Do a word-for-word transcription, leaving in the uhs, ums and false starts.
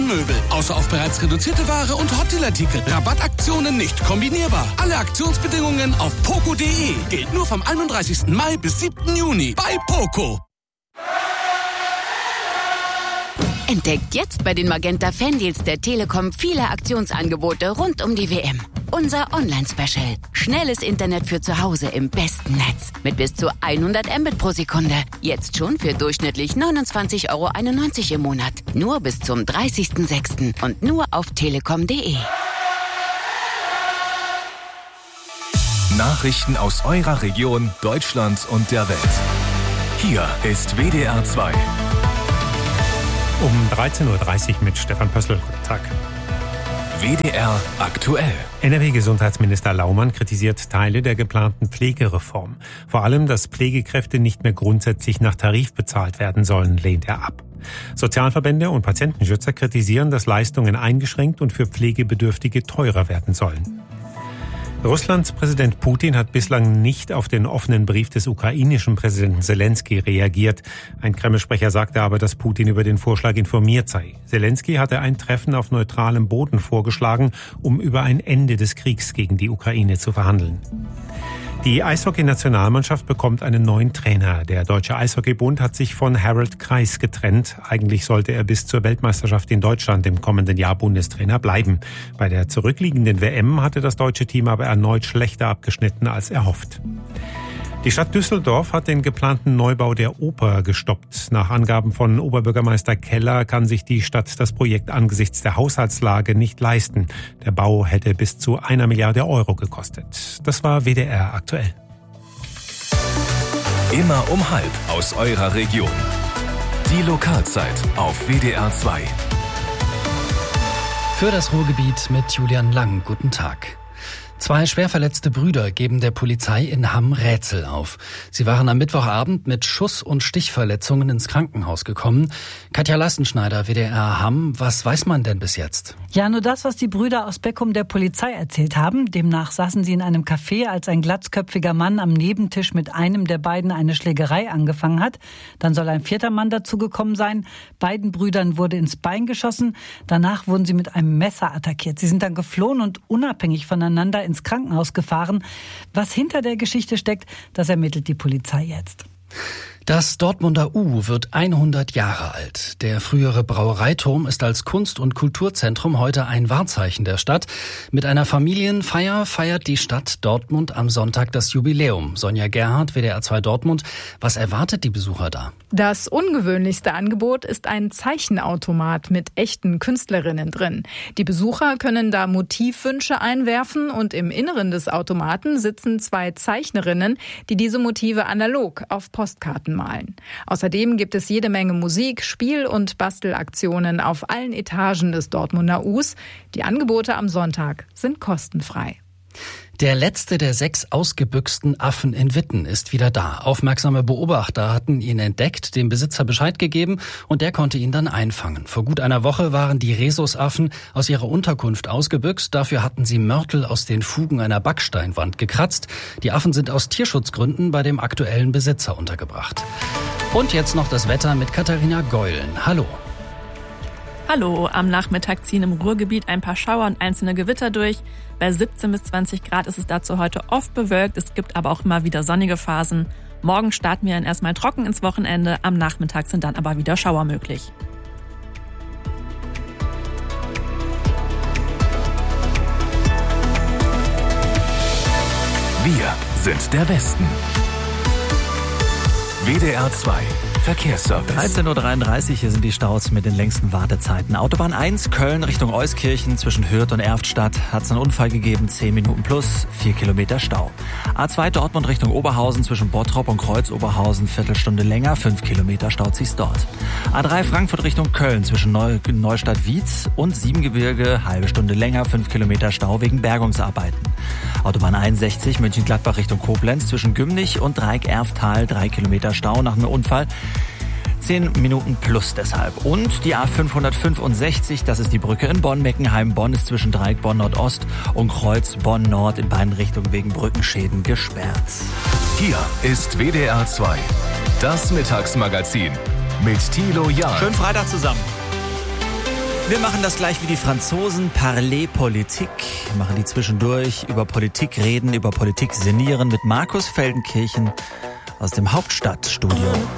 Möbel. Außer auf bereits reduzierte Ware und Hot-Deal-Artikel. Rabattaktionen nicht kombinierbar. Alle Aktionsbedingungen auf poco punkt de. Gilt nur vom einunddreißigsten Mai bis siebten Juni bei Poco. Entdeckt jetzt bei den Magenta Fandeals der Telekom viele Aktionsangebote rund um die W M. Unser Online-Special. Schnelles Internet für zu Hause im besten Netz. Mit bis zu hundert Mbit pro Sekunde. Jetzt schon für durchschnittlich neunundzwanzig Euro einundneunzig im Monat. Nur bis zum dreißigsten sechsten und nur auf telekom punkt de. Nachrichten aus eurer Region, Deutschland und der Welt. Hier ist W D R zwei. Um dreizehn Uhr dreißig mit Stefan Pössl. Guten Tag. W D R aktuell. N R W-Gesundheitsminister Laumann kritisiert Teile der geplanten Pflegereform. Vor allem, dass Pflegekräfte nicht mehr grundsätzlich nach Tarif bezahlt werden sollen, lehnt er ab. Sozialverbände und Patientenschützer kritisieren, dass Leistungen eingeschränkt und für Pflegebedürftige teurer werden sollen. Russlands Präsident Putin hat bislang nicht auf den offenen Brief des ukrainischen Präsidenten Selensky reagiert. Ein Kreml-Sprecher sagte aber, dass Putin über den Vorschlag informiert sei. Selensky hatte ein Treffen auf neutralem Boden vorgeschlagen, um über ein Ende des Kriegs gegen die Ukraine zu verhandeln. Die Eishockey-Nationalmannschaft bekommt einen neuen Trainer. Der Deutsche Eishockeybund hat sich von Harald Kreis getrennt. Eigentlich sollte er bis zur Weltmeisterschaft in Deutschland im kommenden Jahr Bundestrainer bleiben. Bei der zurückliegenden W M hatte das deutsche Team aber erneut schlechter abgeschnitten als erhofft. Die Stadt Düsseldorf hat den geplanten Neubau der Oper gestoppt. Nach Angaben von Oberbürgermeister Keller kann sich die Stadt das Projekt angesichts der Haushaltslage nicht leisten. Der Bau hätte bis zu einer Milliarde Euro gekostet. Das war W D R aktuell. Immer um halb aus eurer Region. Die Lokalzeit auf W D R zwei. Für das Ruhrgebiet mit Julian Lang. Guten Tag. Zwei schwerverletzte Brüder geben der Polizei in Hamm Rätsel auf. Sie waren am Mittwochabend mit Schuss- und Stichverletzungen ins Krankenhaus gekommen. Katja Lassenschneider, W D R Hamm. Was weiß man denn bis jetzt? Ja, nur das, was die Brüder aus Beckum der Polizei erzählt haben. Demnach saßen sie in einem Café, als ein glatzköpfiger Mann am Nebentisch mit einem der beiden eine Schlägerei angefangen hat. Dann soll ein vierter Mann dazugekommen sein. Beiden Brüdern wurde ins Bein geschossen. Danach wurden sie mit einem Messer attackiert. Sie sind dann geflohen und unabhängig voneinander ins Krankenhaus gefahren. Was hinter der Geschichte steckt, das ermittelt die Polizei jetzt. Das Dortmunder U wird hundert Jahre alt. Der frühere Brauereiturm ist als Kunst- und Kulturzentrum heute ein Wahrzeichen der Stadt. Mit einer Familienfeier feiert die Stadt Dortmund am Sonntag das Jubiläum. Sonja Gerhardt, W D R zwei Dortmund. Was erwartet die Besucher da? Das ungewöhnlichste Angebot ist ein Zeichenautomat mit echten Künstlerinnen drin. Die Besucher können da Motivwünsche einwerfen und im Inneren des Automaten sitzen zwei Zeichnerinnen, die diese Motive analog auf Postkarten malen. Außerdem gibt es jede Menge Musik, Spiel- und Bastelaktionen auf allen Etagen des Dortmunder U's. Die Angebote am Sonntag sind kostenfrei. Der letzte der sechs ausgebüxten Affen in Witten ist wieder da. Aufmerksame Beobachter hatten ihn entdeckt, dem Besitzer Bescheid gegeben und der konnte ihn dann einfangen. Vor gut einer Woche waren die Rhesusaffen aus ihrer Unterkunft ausgebüxt. Dafür hatten sie Mörtel aus den Fugen einer Backsteinwand gekratzt. Die Affen sind aus Tierschutzgründen bei dem aktuellen Besitzer untergebracht. Und jetzt noch das Wetter mit Katharina Geulen. Hallo. Hallo, am Nachmittag ziehen im Ruhrgebiet ein paar Schauer und einzelne Gewitter durch. Bei siebzehn bis zwanzig Grad ist es dazu heute oft bewölkt, es gibt aber auch immer wieder sonnige Phasen. Morgen starten wir dann erstmal trocken ins Wochenende, am Nachmittag sind dann aber wieder Schauer möglich. Wir sind der Westen. W D R zwei Verkehrsservice. dreizehn Uhr dreiunddreißig, hier sind die Staus mit den längsten Wartezeiten. Autobahn eins, Köln Richtung Euskirchen zwischen Hürth und Erftstadt hat es einen Unfall gegeben, zehn Minuten plus, vier Kilometer Stau. A zwei Dortmund Richtung Oberhausen zwischen Bottrop und Kreuz-Oberhausen, Viertelstunde länger, fünf Kilometer staut sich's dort. A drei Frankfurt Richtung Köln zwischen Neu- Neustadt-Wietz und Siebengebirge, halbe Stunde länger, fünf Kilometer Stau wegen Bergungsarbeiten. Autobahn einundsechzig Mönchengladbach Richtung Koblenz zwischen Gümnich und Dreieck-Erftal, drei Kilometer Stau nach einem Unfall. zehn Minuten plus deshalb. Und die A fünfhundertfünfundsechzig, das ist die Brücke in Bonn. Meckenheim-Bonn ist zwischen Dreieck Bonn Nordost und Kreuz Bonn Nord in beiden Richtungen wegen Brückenschäden gesperrt. Hier ist W D R zwei, das Mittagsmagazin mit Thilo Jahn. Schönen Freitag zusammen. Wir machen das gleich wie die Franzosen, Parler Politik, machen die zwischendurch über Politik reden, über Politik sinnieren mit Markus Feldenkirchen aus dem Hauptstadtstudio.